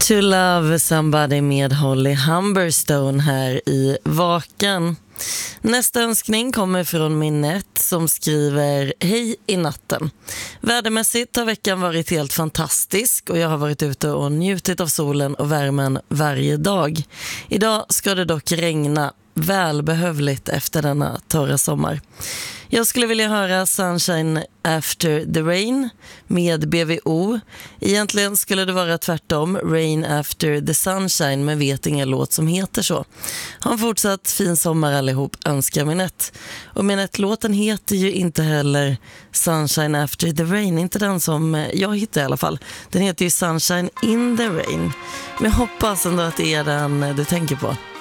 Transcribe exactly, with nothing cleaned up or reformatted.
To Love Somebody med Holly Humberstone här i Vaken. Nästa önskning kommer från Minette som skriver: Hej i natten. Vädermässigt har veckan varit helt fantastisk och jag har varit ute och njutit av solen och värmen varje dag. Idag ska det dock regna, välbehövligt efter denna torra sommar. Jag skulle vilja höra Sunshine After the Rain med B V O. Egentligen skulle det vara tvärtom, Rain After the Sunshine, men vet ingen låt som heter så. Ha en fortsatt fin sommar allihop, önskar Minette. Och Minette-låten heter ju inte heller Sunshine After the Rain, inte den som jag hittade i alla fall. Den heter ju Sunshine in the Rain. Men jag hoppas ändå att det är den du tänker på.